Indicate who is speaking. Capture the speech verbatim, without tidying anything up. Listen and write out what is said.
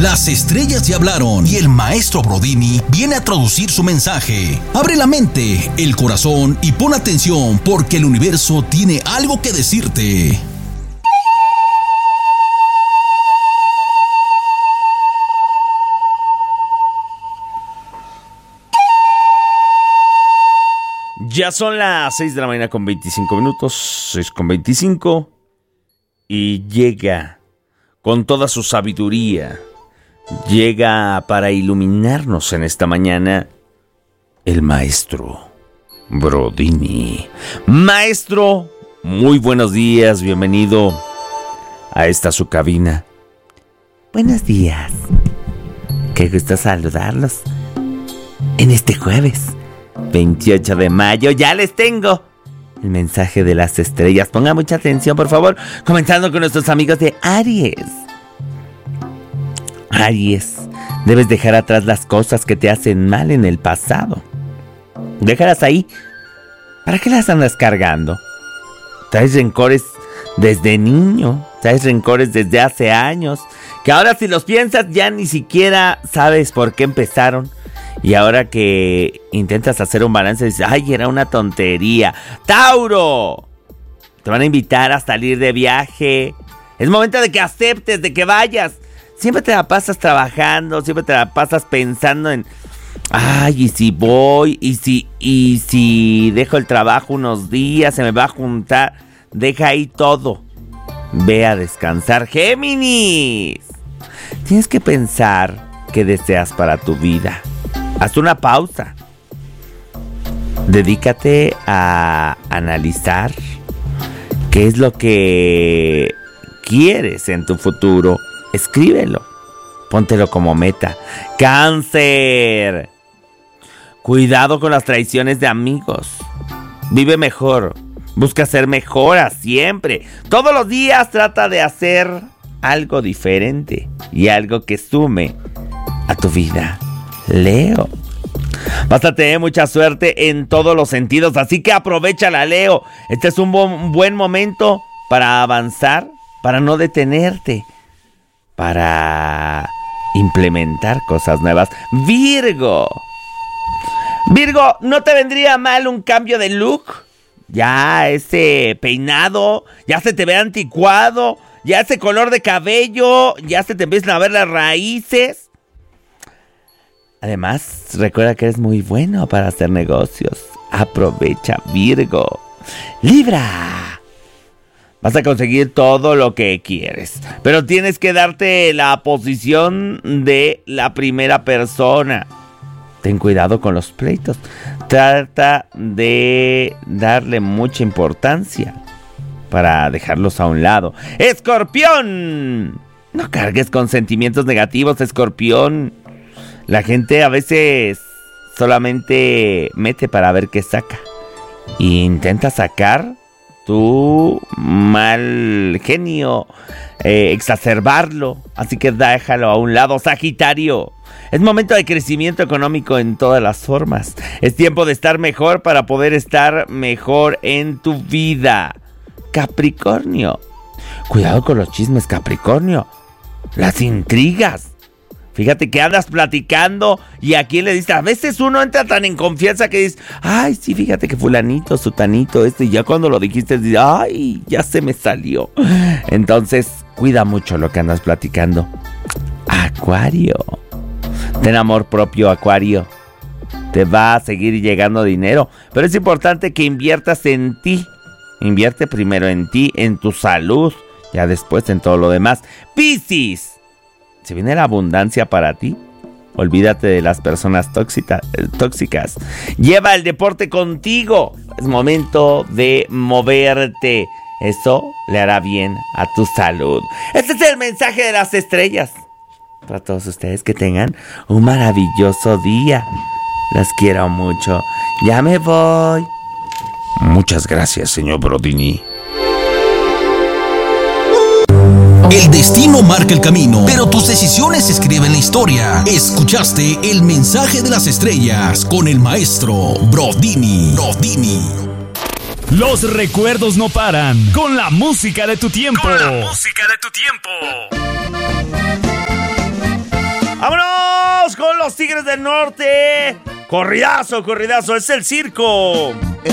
Speaker 1: Las estrellas ya hablaron y el maestro Brodini viene a traducir su mensaje. Abre la mente, el corazón y pon atención porque el universo tiene algo que decirte.
Speaker 2: Ya son las seis de la mañana con veinticinco minutos, seis con veinticinco, y llega con toda su sabiduría, llega para iluminarnos en esta mañana el maestro Brodini. Maestro, muy buenos días, bienvenido a esta su cabina.
Speaker 3: Buenos días, qué gusto saludarlos en este jueves veintiocho de mayo. Ya les tengo el mensaje de las estrellas. Ponga mucha atención, por favor. Comenzando con nuestros amigos de Aries. Aries, debes dejar atrás las cosas que te hacen mal en el pasado. Déjalas ahí. ¿Para qué las andas cargando? Traes rencores desde niño. Traes rencores desde hace años, que ahora si los piensas ya ni siquiera sabes por qué empezaron. Y ahora que intentas hacer un balance, dices, ay, era una tontería. ¡Tauro! Te van a invitar a salir de viaje. Es momento de que aceptes, de que vayas. Siempre te la pasas trabajando, siempre te la pasas pensando en, ay, y si voy, y si, y si dejo el trabajo unos días, se me va a juntar. Deja ahí todo. Ve a descansar. ¡Géminis! Tienes que pensar qué deseas para tu vida. Haz una pausa. Dedícate a analizar qué es lo que quieres en tu futuro. Escríbelo. Póntelo como meta. Cáncer. Cuidado con las traiciones de amigos. Vive mejor. Busca ser mejora siempre. Todos los días trata de hacer algo diferente y algo que sume a tu vida. Leo, vas a tener mucha suerte en todos los sentidos, así que aprovechala, Leo. Este es un bu- buen momento para avanzar, para no detenerte, para implementar cosas nuevas. Virgo, Virgo, ¿no te vendría mal un cambio de look? Ya ese peinado, ya se te ve anticuado, ya ese color de cabello, ya se te empiezan a ver las raíces. Además, recuerda que eres muy bueno para hacer negocios. Aprovecha, Virgo. Libra. Vas a conseguir todo lo que quieres, pero tienes que darte la posición de la primera persona. Ten cuidado con los pleitos. Trata de darle mucha importancia para dejarlos a un lado. ¡Escorpión! No cargues con sentimientos negativos, Escorpión. La gente a veces solamente mete para ver qué saca. E intenta sacar tu mal genio, eh, exacerbarlo. Así que déjalo a un lado, Sagitario. Es momento de crecimiento económico en todas las formas. Es tiempo de estar mejor para poder estar mejor en tu vida. Capricornio. Cuidado con los chismes, Capricornio. Las intrigas. Fíjate que andas platicando y a quién le dices. A veces uno entra tan en confianza que dices, ay, sí, fíjate que fulanito, sutanito, este. Y ya cuando lo dijiste, dices, ay, ya se me salió. Entonces, cuida mucho lo que andas platicando. Acuario. Ten amor propio, Acuario. Te va a seguir llegando dinero. Pero es importante que inviertas en ti. Invierte primero en ti, en tu salud. Ya después en todo lo demás. Piscis. ¿Se viene la abundancia para ti? Olvídate de las personas tóxica, tóxicas. Lleva el deporte contigo. Es momento de moverte. Eso le hará bien a tu salud. Este es el mensaje de las estrellas. Para todos ustedes, que tengan un maravilloso día. Las quiero mucho. Ya me voy.
Speaker 2: Muchas gracias, señor Brodini.
Speaker 1: El destino marca el camino, pero tus decisiones escriben la historia. Escuchaste el mensaje de las estrellas con el maestro Brodini. Brodini.
Speaker 4: Los recuerdos no paran con la música de tu tiempo.
Speaker 5: Con la música de tu tiempo.
Speaker 2: los Tigres del Norte. Corridazo, corridazo, es el circo.